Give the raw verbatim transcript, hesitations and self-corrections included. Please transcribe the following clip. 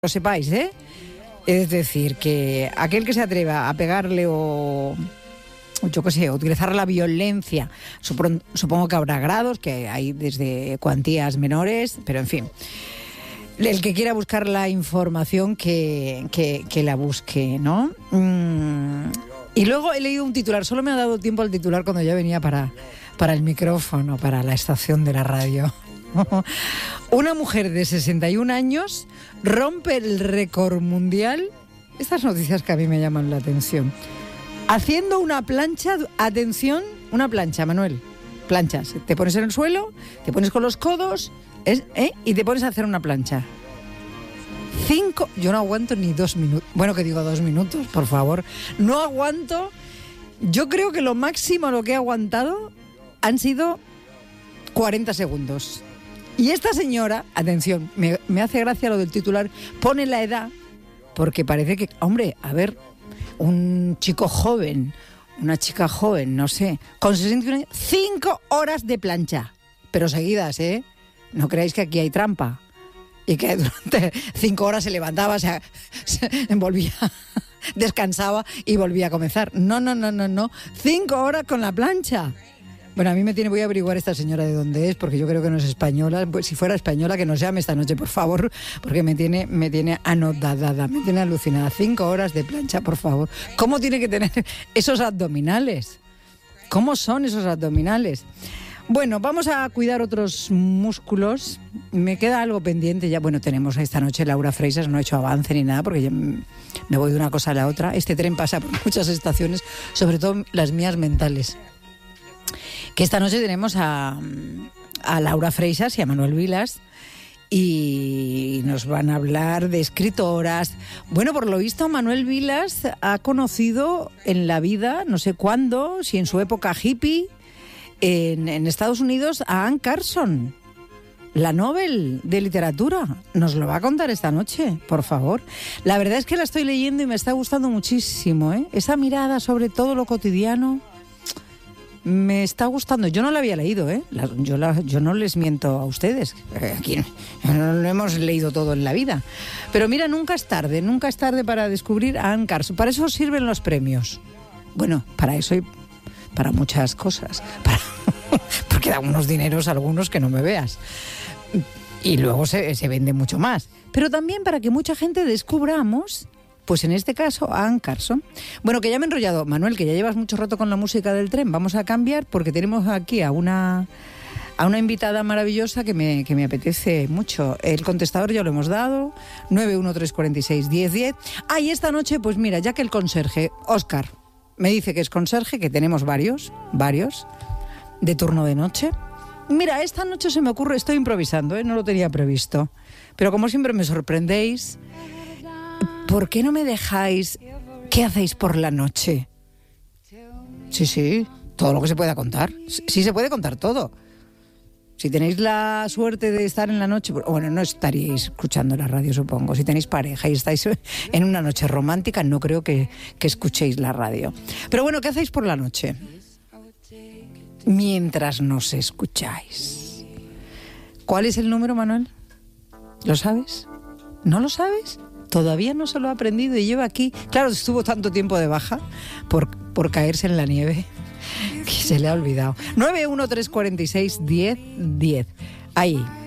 lo sepáis, ¿eh? Es decir, que aquel que se atreva a pegarle o, yo qué sé, utilizar la violencia, supongo, supongo que habrá grados, que hay desde cuantías menores, pero en fin. El que quiera buscar la información, que, que, que la busque, ¿no? Mm. Y luego he leído un titular, solo me ha dado tiempo al titular cuando ya venía para, para el micrófono, para la estación de la radio. Una mujer de sesenta y un años rompe el récord mundial. Estas noticias que a mí me llaman la atención. Haciendo una plancha, atención, una plancha, Manuel. Planchas. Te pones en el suelo, te pones con los codos, ¿eh? Y te pones a hacer una plancha. Cinco, yo no aguanto ni dos minutos. Bueno, que digo dos minutos, por favor. No aguanto. Yo creo que lo máximo lo que he aguantado han sido cuarenta segundos. Y esta señora, atención, me, me hace gracia lo del titular, pone la edad, porque parece que, hombre, a ver, un chico joven, una chica joven, no sé, con sesenta y un años, cinco horas de plancha, pero seguidas, ¿eh? No creáis que aquí hay trampa. Y que durante cinco horas se levantaba, se, se volvía, descansaba y volvía a comenzar. No, no, no, no, no. Cinco horas con la plancha. Bueno, a mí me tiene, voy a averiguar esta señora de dónde es, porque yo creo que no es española. Pues si fuera española, que nos llame esta noche, por favor, porque me tiene, me tiene anodada, me tiene alucinada. Cinco horas de plancha, por favor. ¿Cómo tiene que tener esos abdominales? ¿Cómo son esos abdominales? Bueno, vamos a cuidar otros músculos. Me queda algo pendiente ya. Bueno, tenemos esta noche Laura Freisas, no he hecho avance ni nada porque ya me voy de una cosa a la otra. Este tren pasa por muchas estaciones, sobre todo las mías mentales. Que esta noche tenemos a, a Laura Freisas y a Manuel Vilas y nos van a hablar de escritoras. Bueno, por lo visto Manuel Vilas ha conocido en la vida, no sé cuándo, si en su época hippie, en, en Estados Unidos, a Anne Carson, la Nobel de literatura. Nos lo va a contar esta noche, por favor. La verdad es que la estoy leyendo y me está gustando muchísimo, ¿eh? Esa mirada sobre todo lo cotidiano me está gustando. Yo no la había leído, ¿eh? La, yo, la, yo no les miento a ustedes. Aquí no lo hemos leído todo en la vida. Pero mira, nunca es tarde, nunca es tarde para descubrir a Anne Carson. Para eso sirven los premios. Bueno, para eso y para muchas cosas. Para, porque da unos dineros a algunos que no me veas. Y luego se, se vende mucho más. Pero también para que mucha gente descubramos, pues en este caso, a Anne Carson. Bueno, que ya me he enrollado. Manuel, que ya llevas mucho rato con la música del tren. Vamos a cambiar porque tenemos aquí a una, a una invitada maravillosa que me, que me apetece mucho. El contestador ya lo hemos dado. nueve uno tres cuatro seis, diez diez. Ah, y esta noche, pues mira, ya que el conserje, Óscar, me dice que es conserje, que tenemos varios, varios, de turno de noche. Mira, esta noche se me ocurre, estoy improvisando, ¿eh? No lo tenía previsto. Pero como siempre me sorprendéis, ¿por qué no me dejáis qué hacéis por la noche? Sí, sí, todo lo que se pueda contar. Sí se puede contar todo. Si tenéis la suerte de estar en la noche, bueno, no estaríais escuchando la radio, supongo. Si tenéis pareja y estáis en una noche romántica, no creo que, que escuchéis la radio. Pero bueno, ¿qué hacéis por la noche? Mientras nos escucháis. ¿Cuál es el número, Manuel? ¿Lo sabes? ¿No lo sabes? Todavía no se lo ha aprendido y lleva aquí. Claro, estuvo tanto tiempo de baja por, por caerse en la nieve que se le ha olvidado. nueve uno tres cuatro seis, diez diez. Ahí.